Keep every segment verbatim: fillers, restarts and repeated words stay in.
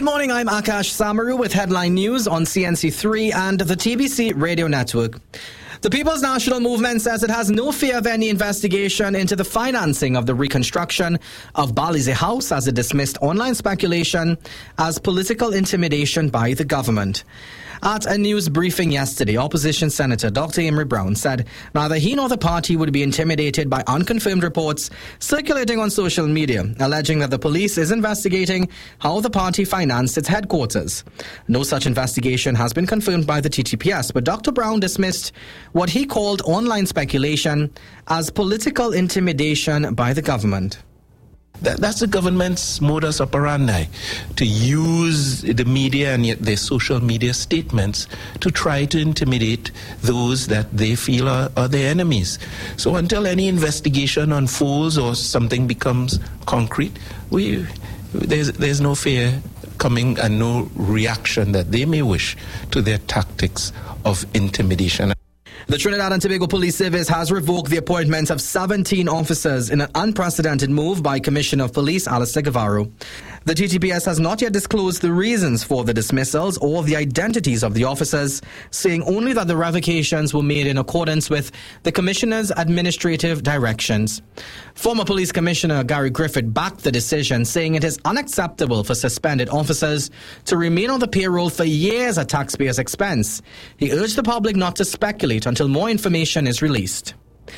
morning, I'm Akash Samaru with headline news on C N C three and the T B C Radio Network. The People's National Movement says it has no fear of any investigation into the financing of the reconstruction of Balize House, as it dismissed online speculation as political intimidation by the government. At a news briefing yesterday, opposition Senator Doctor Imrie Brown said neither he nor the party would be intimidated by unconfirmed reports circulating on social media, alleging that the police is investigating how the party financed its headquarters. No such investigation has been confirmed by the T T P S, but Doctor Brown dismissed what he called online speculation as political intimidation by the government. That, that's the government's modus operandi, to use the media and yet their social media statements to try to intimidate those that they feel are, are their enemies. So until any investigation unfolds or something becomes concrete, we there's, there's no fear coming and no reaction that they may wish to their tactics of intimidation. The Trinidad and Tobago Police Service has revoked the appointments of seventeen officers in an unprecedented move by Commissioner of Police Alistair Guevara. The T T P S has not yet disclosed the reasons for the dismissals or the identities of the officers, saying only that the revocations were made in accordance with the Commissioner's administrative directions. Former Police Commissioner Gary Griffith backed the decision, saying it is unacceptable for suspended officers to remain on the payroll for years at taxpayers' expense. He urged the public not to speculate until more information is released.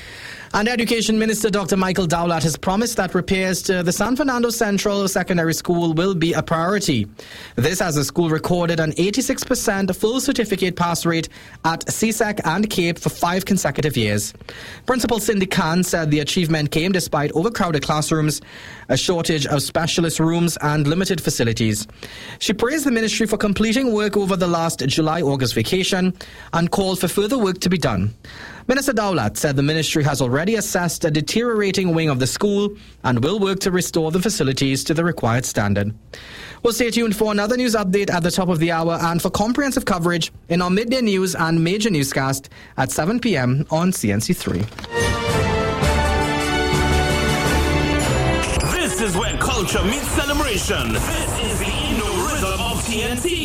And Education Minister Doctor Michael Dowlett has promised that repairs to the San Fernando Central Secondary School will be a priority. This as the school recorded an eighty-six percent full certificate pass rate at C S E C and CAPE for five consecutive years. Principal Cindy Khan said the achievement came despite overcrowded classrooms, a shortage of specialist rooms and limited facilities. She praised the ministry for completing work over the last July-August vacation and called for further work to be done. Minister Dowlett said the ministry has already assessed a deteriorating wing of the school and will work to restore the facilities to the required standard. Well, stay tuned for another news update at the top of the hour and for comprehensive coverage in our midday news and major newscast at seven p.m. on C N C three. This is where culture meets celebration. This is the Indo Rhythm of T N T.